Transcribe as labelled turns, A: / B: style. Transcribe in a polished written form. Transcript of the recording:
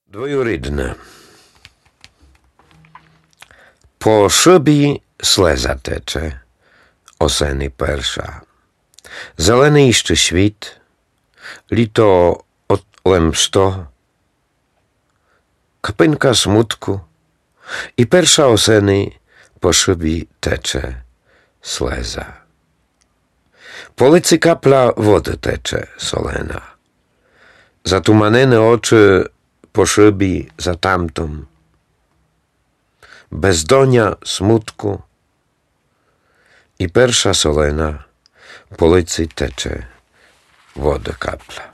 A: Двоюрідне. По шибі слеза тече, осени перша. Зелений ще світ, літо лемсто, капинка смутку, і перша осени по шибі тече слеза. По лиці капля води тече солена, затуманені очі по шибі за тамтом, бездоня смутку, і перша солена по лиці тече вода капля.